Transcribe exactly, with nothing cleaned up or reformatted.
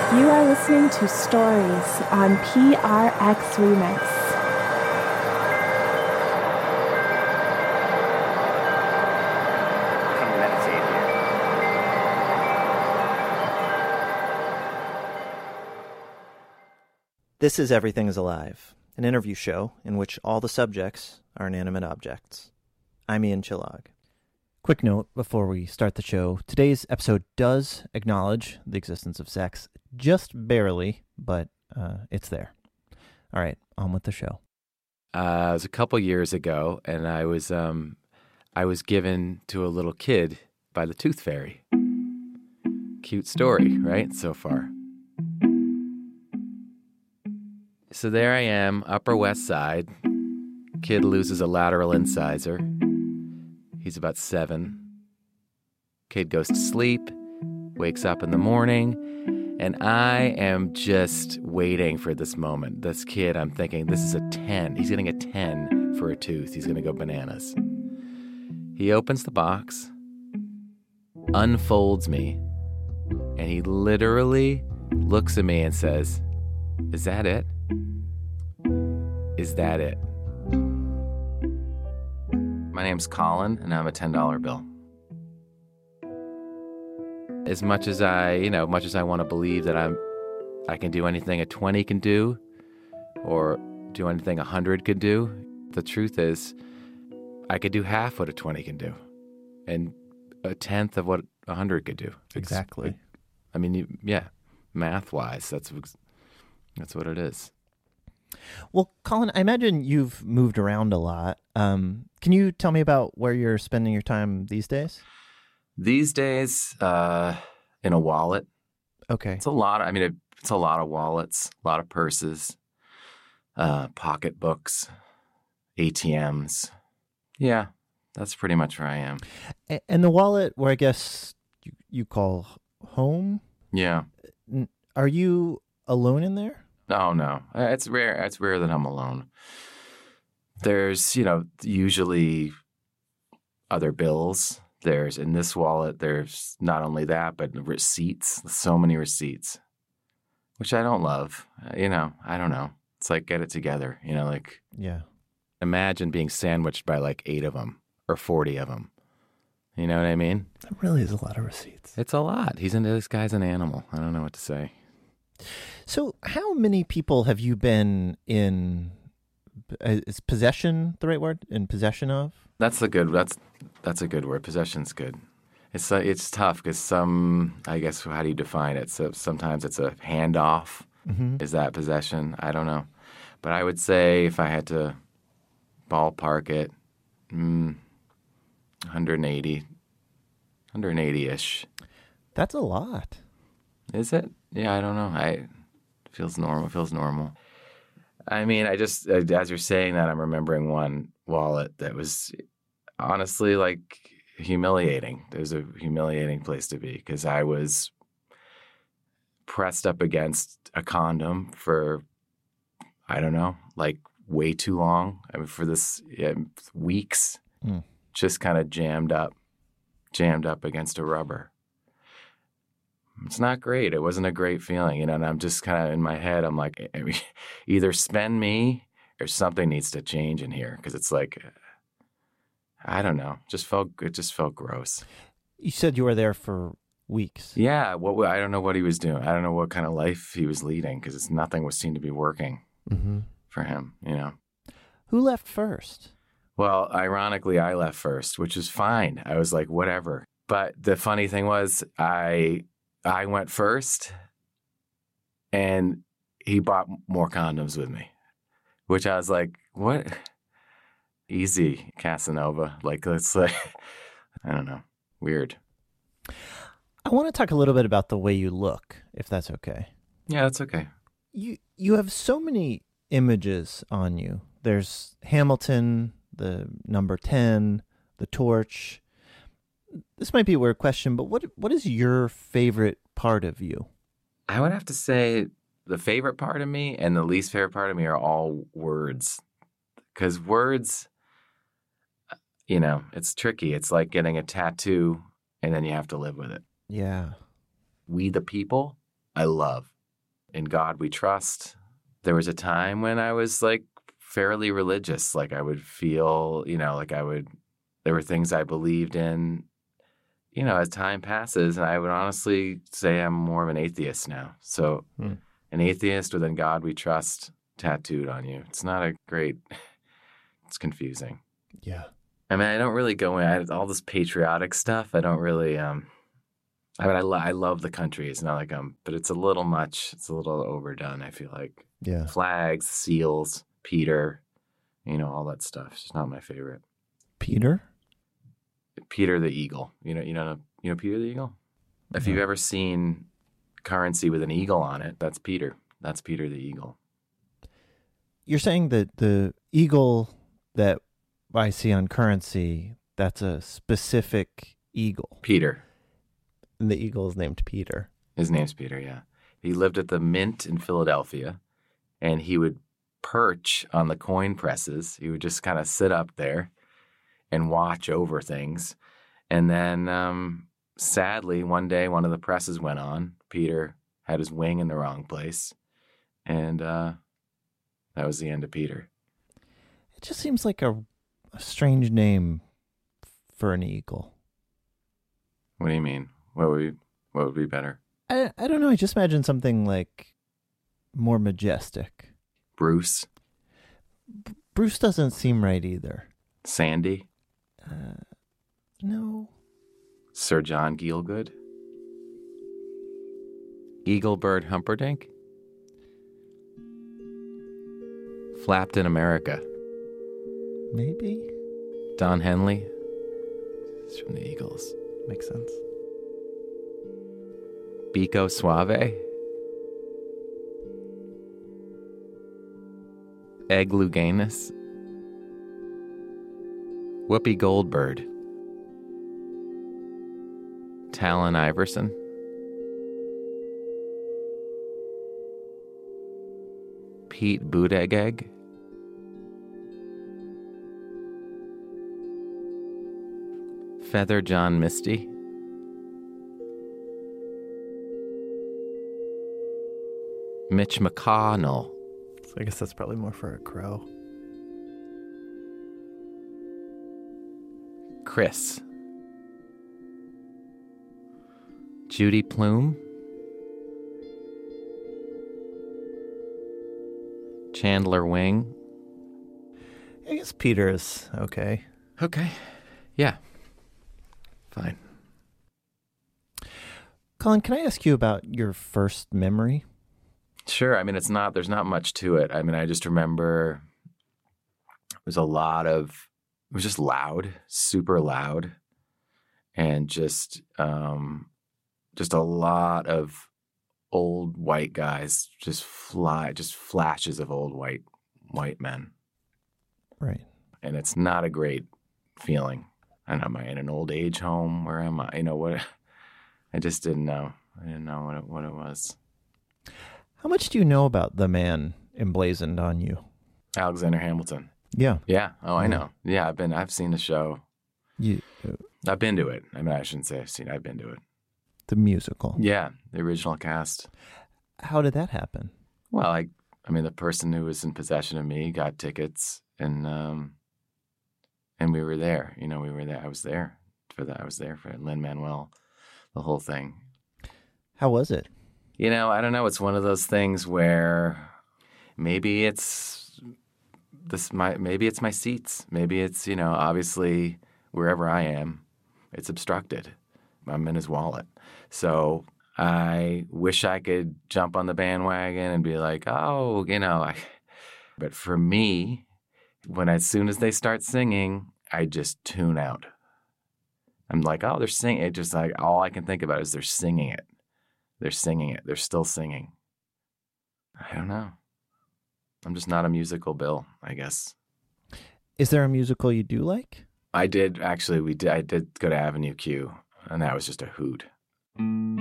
You are listening to Stories on P R X Remix. Come meditate here. This is Everything is Alive, an interview show in which all the subjects are inanimate objects. I'm Ian Chillag. Quick note before we start the show. Today's episode does acknowledge the existence of sex, just barely, but uh, it's there. All right, on with the show. Uh, it was a couple years ago, and I was um, I was given to a little kid by the Tooth Fairy. Cute story, right? So far. So there I am, Upper West Side. Kid loses a lateral incisor. He's about seven. Kid goes to sleep, wakes up in the morning, and I am just waiting for this moment. This kid, I'm thinking, this is a ten. He's getting a ten for a tooth. He's going to go bananas. He opens the box, unfolds me, and he literally looks at me and says, "Is that it? Is that it?" My name's Colin, and I'm a ten dollar bill. As much as I, you know, much as I want to believe that I'm, I can do anything a twenty can do, or do anything a hundred could do, the truth is, I could do half what a twenty can do, and a tenth of what a hundred could do. Exactly. It's, I mean, you, yeah, math-wise, that's that's what it is. Well, Colin, I imagine you've moved around a lot. Um, can you tell me about where you're spending your time these days? These days, uh, in a wallet. Okay. It's a lot. I mean, it, it's a lot of wallets, a lot of purses, uh, pocketbooks, A T Ms. Yeah, that's pretty much where I am. A- and the wallet, where I guess you, you call home? Yeah. Are you alone in there? No, no. It's rare. It's rare that I'm alone. There's, you know, usually other bills. There's, in this wallet, there's not only that, but receipts. So many receipts, which I don't love. You know, I don't know. It's like, get it together. You know, like, Yeah. imagine being sandwiched by like eight of them or forty of them. You know what I mean? That really is a lot of receipts. It's a lot. He's into, this guy's an animal. I don't know what to say. So how many people have you been in, uh, is possession the right word? In possession of? That's a good, that's, that's a good word. Possession's good. It's, uh, it's tough because some, I guess, how do you define it? So sometimes it's a handoff. Mm-hmm. Is that possession? I don't know. But I would say if I had to ballpark it, mm, one hundred eighty, one hundred eighty-ish. That's a lot. Is it? Yeah, I don't know. I it feels normal. It feels normal. I mean, I just, as you're saying that, I'm remembering one wallet that was honestly like humiliating. It was a humiliating place to be because I was pressed up against a condom for, I don't know, like way too long. I mean, for this yeah, weeks, Mm. just kind of jammed up, jammed up against a rubber. It's not great. It wasn't a great feeling, you know, and I'm just kind of in my head, I'm like, either spend me or something needs to change in here because it's like, I don't know, just felt, it just felt gross. You said you were there for weeks. Yeah, what I don't know what he was doing. I don't know what kind of life he was leading because it's nothing was seemed to be working Mm-hmm. for him, you know. Who left first? Well, ironically, I left first, which was fine. I was like, whatever. But the funny thing was, I I went first, and he bought more condoms with me, which I was like, what? Easy, Casanova. Like, let's like, I don't know. Weird. I want to talk a little bit about the way you look, if that's okay. Yeah, that's okay. You you have so many images on you. There's Hamilton, the number ten, the torch. This might be a weird question, but what what is your favorite part of you? I would have to say the favorite part of me and the least favorite part of me are all words. Because words, you know, it's tricky. It's like getting a tattoo and then you have to live with it. Yeah. We the People, I love. In God We Trust. There was a time when I was like fairly religious. Like I would feel, you know, like I would, there were things I believed in, you know, as time passes. And I would honestly say I'm more of an atheist now. So hmm. an atheist with In God We Trust tattooed on you. It's not a great, it's confusing. Yeah. I mean, I don't really go in, I, all this patriotic stuff, I don't really, um, I mean, I, lo- I love the country. It's not like I'm, but it's a little much. It's a little overdone, I feel like. Yeah. Flags, seals, Peter, you know, all that stuff. It's just not my favorite. Peter? Peter the Eagle. You know, you know, you know Peter the Eagle? If No. you've ever seen currency with an eagle on it, that's Peter. That's Peter the Eagle. You're saying that the eagle that I see on currency, that's a specific eagle. Peter. And the eagle is named Peter. His name's Peter, yeah. He lived at the Mint in Philadelphia, and he would perch on the coin presses. He would just kind of sit up there and watch over things. And then, um, sadly, one day, one of the presses went on. Peter had his wing in the wrong place, and uh, that was the end of Peter. It just seems like a, a strange name for an eagle. What do you mean? What would be, what would be better? I I don't know. I just imagine something like more majestic. Bruce? B- Bruce doesn't seem right either. Sandy? Uh, no. Sir John Gielgud? Eaglebird Humperdinck? Flapped in America? Maybe. Don Henley? He's from the Eagles. Makes sense. Bico Suave? Egg Luganus? Whoopi Goldberg? Talon Iverson? Pete Buttigieg? Feather John Misty? Mitch McConnell? So I guess that's probably more for a crow. Chris? Judy Plume? Chandler Wing? I guess Peter is okay. Okay. Yeah. Fine. Colin, can I ask you about your first memory? Sure. I mean, it's not, there's not much to it. I mean, I just remember it was a lot of, it was just loud, super loud, and just, um, just a lot of old white guys just fly, just flashes of old white, white men. Right. And it's not a great feeling. I don't know, am I in an old age home? Where am I? You know what? I just didn't know. I didn't know what it, what it was. How much do you know about the man emblazoned on you? Alexander Hamilton. Yeah. Yeah. Oh, I Yeah. know. Yeah, I've been. I've seen the show. You, uh, I've been to it. I mean, I shouldn't say I've seen. I've been to it. the musical. Yeah, the original cast. How did that happen? Well, I. I mean, the person who was in possession of me got tickets, and um, and we were there. You know, we were there. I was there for that. I was there for Lin-Manuel, the whole thing. How was it? You know, I don't know. It's one of those things where maybe it's this. My maybe it's my seats. Maybe it's, you know, obviously wherever I am, it's obstructed. I'm in his wallet, so I wish I could jump on the bandwagon and be like, oh, you know. I, but for me, when as soon as they start singing, I just tune out. I'm like, oh, they're singing. It just like all I can think about is they're singing it. They're singing it. They're still singing. I don't know. I'm just not a musical Bill, I guess. Is there a musical you do like? I did actually. We did. I did go to Avenue Q, and that was just a hoot.